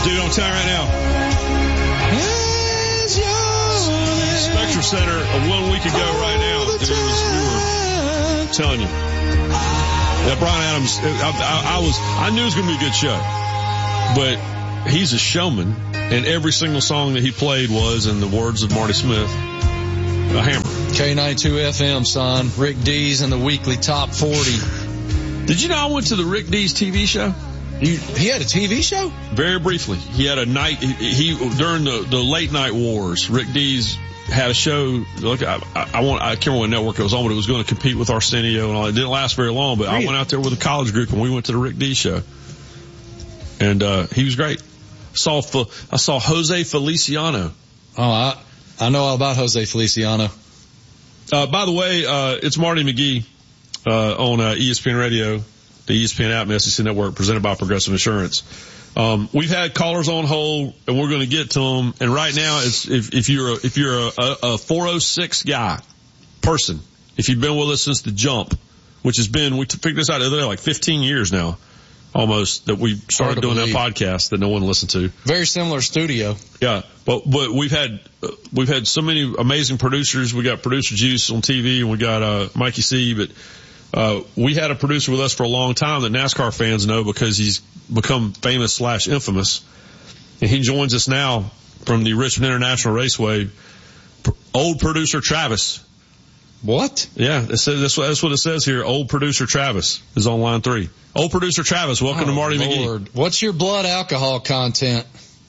Dude, I'm telling you right now. Spectrum Center 1 week ago right now. We were telling you. Yeah, Bryan Adams, I knew it was going to be a good show. But he's a showman, and every single song that he played was, in the words of Marty Smith, a hammer. K92 FM, son. Rick Dees in the weekly top 40. Did you know I went to the Rick Dees TV show? He had a TV show? Very briefly. He had a night, during the late night wars, Rick Dees had a show. Look, I can't remember what network it was on, but it was going to compete with Arsenio and all. It didn't last very long, but really? I went out there with a college group and we went to the Rick Dees show. And, he was great. I saw Jose Feliciano. Oh, I know all about Jose Feliciano. By the way, it's Marty McGee, on, ESPN Radio, the ESPN app and SEC Network, presented by Progressive Insurance. We've had callers on hold and we're going to get to them. And right now, it's, if you're a 406 person, if you've been with us since the jump, which has been, we figured this out the other day, like 15 years now, almost, that we started doing that podcast that no one listened to. Very similar studio. Yeah. But we've had so many amazing producers. We got Producer Juice on TV and we got, Mikey C, but, we had a producer with us for a long time that NASCAR fans know because he's become famous / infamous. And he joins us now from the Richmond International Raceway. Old producer Travis. What? Yeah, that's what it says here. Old producer Travis is on line 3. Old producer Travis, welcome to Marty McGee. What's your blood alcohol content?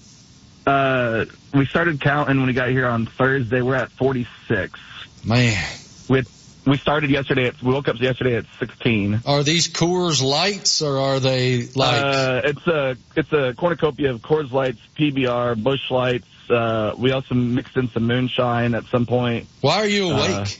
We started counting when we got here on Thursday. We're at 46. Man. We started yesterday. We woke up yesterday at 16. Are these Coors Lights or are they like? It's a cornucopia of Coors Lights, PBR, Busch Lights. We also mixed in some moonshine at some point. Why are you awake?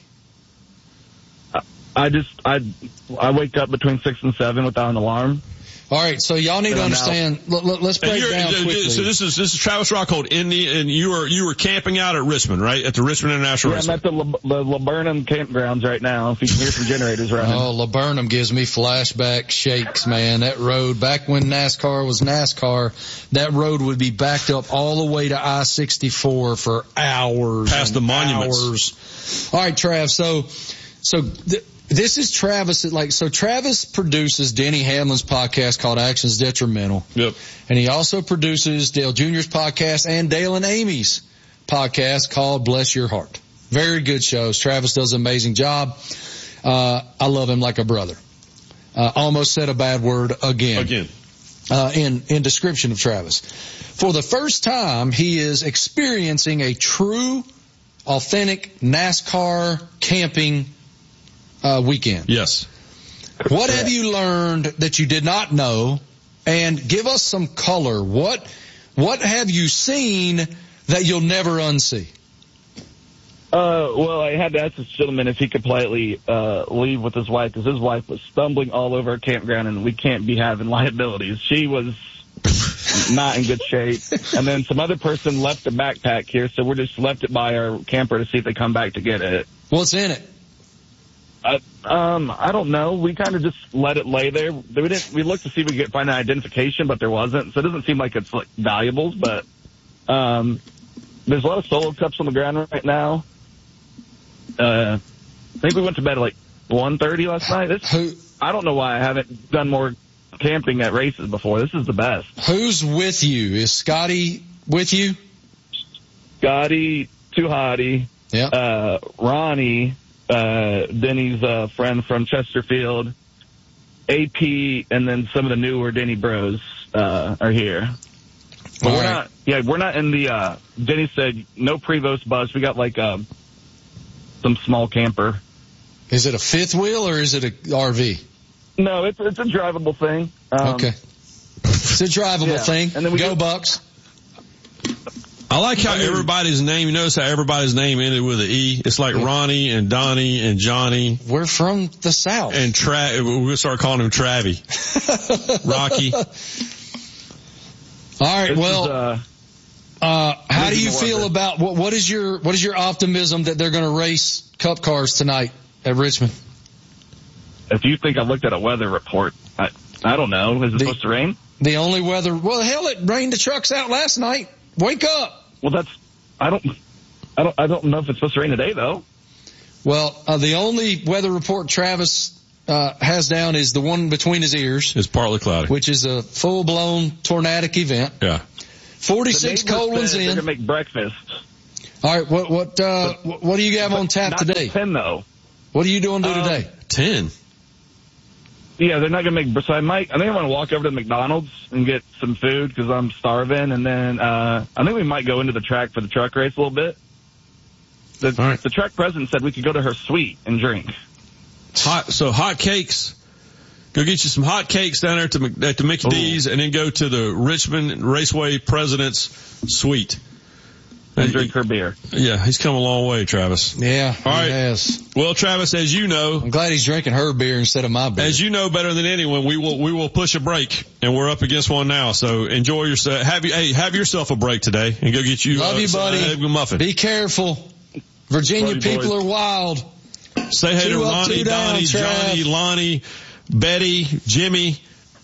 I wake up between 6 and 7 without an alarm. All right, so y'all need to understand. Let's break down quickly. So this is Travis Rockhold and you were camping out at Richmond, right? At the Richmond International Raceway. I'm at the Laburnum campgrounds right now. If you can hear some generators running. Oh, Laburnum gives me flashback shakes, man. That road, back when NASCAR was NASCAR, that road would be backed up all the way to I-64 for hours. Past the monuments. All right, Trav. This is Travis. Travis produces Denny Hamlin's podcast called Actions Detrimental. Yep. And he also produces Dale Jr.'s podcast and Dale and Amy's podcast called Bless Your Heart. Very good shows. Travis does an amazing job. I love him like a brother. Almost said a bad word again. In description of Travis. For the first time, he is experiencing a true, authentic NASCAR camping weekend. Yes. What have you learned that you did not know? And give us some color. What have you seen that you'll never unsee? Well, I had to ask this gentleman if he could politely leave with his wife, because his wife was stumbling all over our campground, and we can't be having liabilities. She was not in good shape. And then some other person left a backpack here, so we're just left it by our camper to see if they come back to get it. What's in it? I don't know. We kind of just let it lay there. We looked to see if we could find an identification, but there wasn't. So it doesn't seem like it's like valuables, but there's a lot of Solo cups on the ground right now. I think we went to bed at like 1:30 last night. I don't know why I haven't done more camping at races before. This is the best. Who's with you? Is Scotty with you? Scotty, Tuhati, Ronnie, Denny's friend from Chesterfield, AP, and then some of the newer Denny bros are here. But we're not in the Denny said no Prevost bus. We got like some small camper. Is it a fifth wheel or is it a RV? No, it's a drivable thing. Okay. It's a drivable thing. And then Go Bucks. I like how everybody's name, you notice how everybody's name ended with an E? It's like Ronnie and Donnie and Johnny. We're from the South. And we'll start calling him Travie. Rocky. All right, how do you feel about, what is your optimism that they're going to race Cup cars tonight at Richmond? If you think I looked at a weather report, I don't know. Is it supposed to rain? The only weather, well, hell, it rained the trucks out last night. Wake up. Well, I don't know if it's supposed to rain today, though. Well, the only weather report Travis has down is the one between his ears. It's partly cloudy. Which is a full-blown tornadic event. Yeah. 46 cold ones in. They're going to make breakfast. All right, what do you have on tap today? Not 10, though. What are you doing today? 10. Yeah, they're not going to make, so I think I'm going to walk over to McDonald's and get some food because I'm starving, and then I think we might go into the track for the truck race a little bit. The track president said we could go to her suite and drink. Hot cakes. Go get you some hot cakes down there at the Mickey D's, and then go to the Richmond Raceway president's suite. And drink her beer. Yeah, he's come a long way, Travis. Yeah, all right. He has. Well, Travis, as you know, I'm glad he's drinking her beer instead of my beer. As you know better than anyone, we will push a break, and we're up against one now. So enjoy yourself. Have yourself a break today, and go get you. Love you, buddy. A muffin. Be careful. Virginia people are wild. Say hey to Ronnie, Donnie, Johnny, Lonnie, Betty, Jimmy.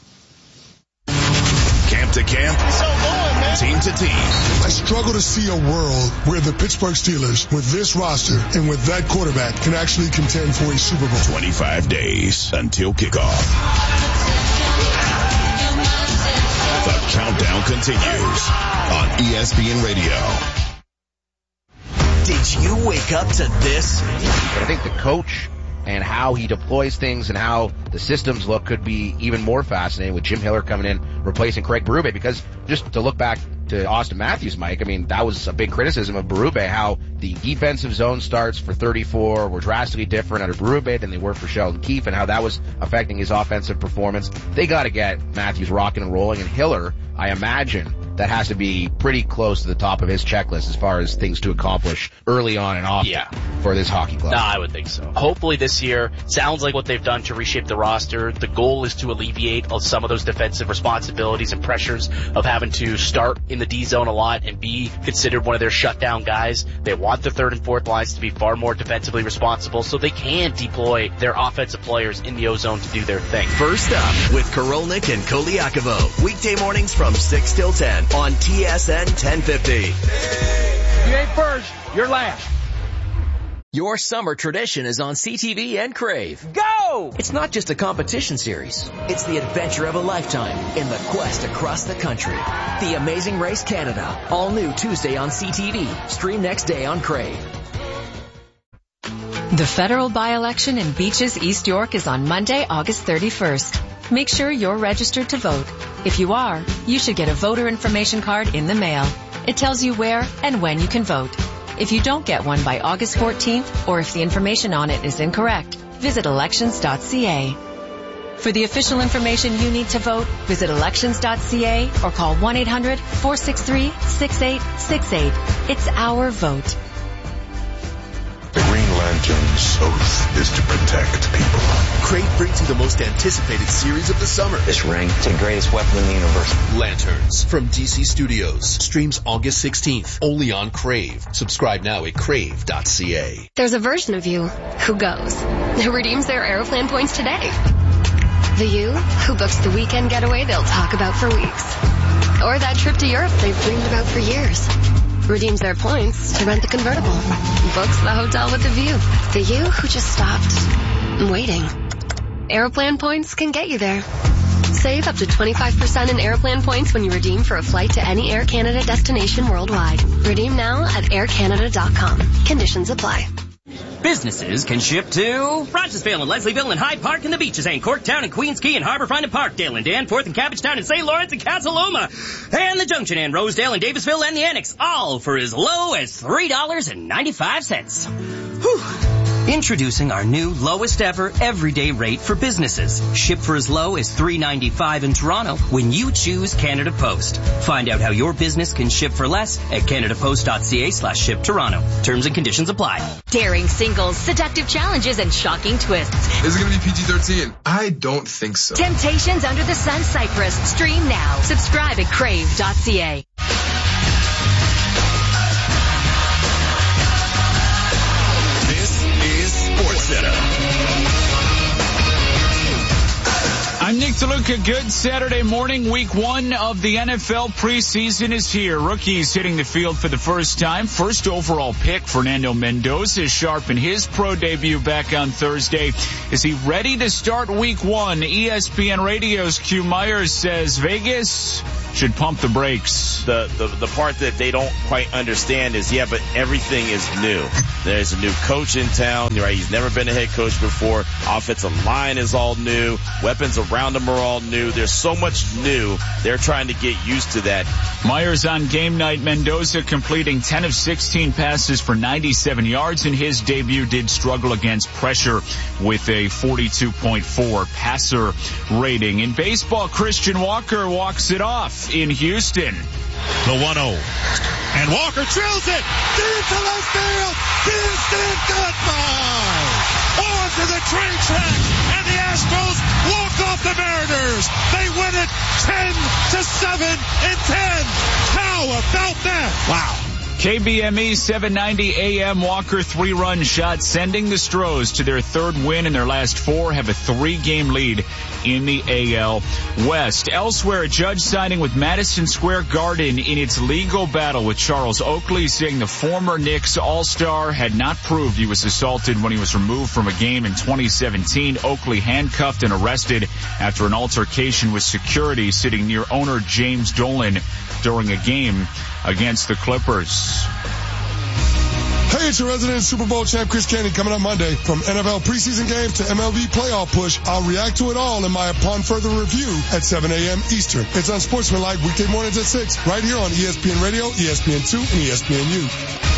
Camp to camp, team to team. I struggle to see a world where the Pittsburgh Steelers, with this roster and with that quarterback, can actually contend for a Super Bowl. 25 days until kickoff. The countdown continues on ESPN Radio. Did you wake up to this? But I think the coach and how he deploys things and how the systems look could be even more fascinating with Jim Hiller coming in, replacing Craig Berube. Because just to look back to Austin Matthews, Mike, I mean, that was a big criticism of Berube, how the defensive zone starts for 34 were drastically different under Berube than they were for Sheldon Keefe, and how that was affecting his offensive performance. They got to get Matthews rocking and rolling, and Hiller, I imagine, that has to be pretty close to the top of his checklist as far as things to accomplish early on and often for this hockey club. No, I would think so. Hopefully this year, sounds like what they've done to reshape the roster. The goal is to alleviate some of those defensive responsibilities and pressures of having to start in the D zone a lot and be considered one of their shutdown guys. They want the third and fourth lines to be far more defensively responsible so they can deploy their offensive players in the O zone to do their thing. First up with Korolnik and Koliakovo. Weekday mornings from 6 till 10 on TSN 1050. You ain't first, you're last. Your summer tradition is on CTV and Crave. Go! It's not just a competition series. It's the adventure of a lifetime in the quest across the country. The Amazing Race Canada. All new Tuesday on CTV. Stream next day on Crave. The federal by-election in Beaches, East York is on Monday, August 31st. Make sure you're registered to vote. If you are, you should get a voter information card in the mail. It tells you where and when you can vote. If you don't get one by August 14th, or if the information on it is incorrect, visit elections.ca. For the official information you need to vote, visit elections.ca or call 1-800-463-6868. It's our vote. The Green Lantern's oath is to protect people. Crave brings you the most anticipated series of the summer. This ring, it's the greatest weapon in the universe. Lanterns from DC Studios. Streams August 16th. Only on Crave. Subscribe now at crave.ca. There's a version of you who goes, who redeems their Aeroplan points today. The you who books the weekend getaway they'll talk about for weeks. Or that trip to Europe they've dreamed about for years. Redeems their points to rent the convertible. Books the hotel with the view. The you who just stopped waiting. Aeroplan points can get you there. Save up to 25% in Aeroplan points when you redeem for a flight to any Air Canada destination worldwide. Redeem now at aircanada.com. Conditions apply. Businesses can ship to Rochesville and Leslieville and Hyde Park and the Beaches and Corktown and Queens Quay and Harborfront and Parkdale and Danforth and Cabbagetown and St. Lawrence and Cataloma and the Junction and Rosedale and Davisville and the Annex, all for as low as $3.95. Whew. Introducing our new lowest ever everyday rate for businesses. Ship for as low as $3.95 in Toronto when you choose Canada Post. Find out how your business can ship for less at canadapost.ca/ship Toronto. Terms and conditions apply. Daring singles, seductive challenges, and shocking twists. Is it going to be PG-13? I don't think so. Temptations Under the Sun Cyprus. Stream now. Subscribe at crave.ca. This is SportsCenter. I I'm Nick DeLuca. Good Saturday morning. Week 1 of the NFL preseason is here. Rookies hitting the field for the first time. First overall pick, Fernando Mendoza, sharpened his pro debut back on Thursday. Is he ready to start week 1? ESPN Radio's Q Myers says Vegas should pump the brakes. The part that they don't quite understand is, but everything is new. There's a new coach in town, right? He's never been a head coach before. Offensive line is all new. Weapons around him are all new. There's so much new. They're trying to get used to that. Myers on game night. Mendoza completing 10 of 16 passes for 97 yards in his debut. Did struggle against pressure with a 42.4 passer rating. In baseball, Christian Walker walks it off in Houston. The 1-0. And Walker drills it deep to left field. Houston goodbye. On to the train tracks, and the Astros walk off the Mariners. They win it 10-7 in 10. How about that? Wow. KBME 790 AM Walker 3-run shot, sending the Stros to their 3rd win in their last 4, have a 3-game lead in the AL West. Elsewhere, a judge siding with Madison Square Garden in its legal battle with Charles Oakley, saying the former Knicks All-Star had not proved he was assaulted when he was removed from a game in 2017. Oakley handcuffed and arrested after an altercation with security sitting near owner James Dolan during a game against the Clippers. Hey, it's your resident Super Bowl champ Chris Canty coming up Monday. From NFL preseason games to MLB playoff push, I'll react to it all in my Upon Further Review at 7 a.m. Eastern. It's Unsportsmanlike weekday mornings at 6, right here on ESPN Radio, ESPN2, and ESPNU.